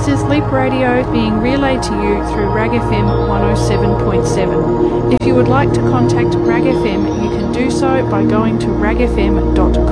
This is Leap Radio being relayed to you through RAG FM 107.7. If you would like to contact RAG FM, you can do so by going to ragfm.com.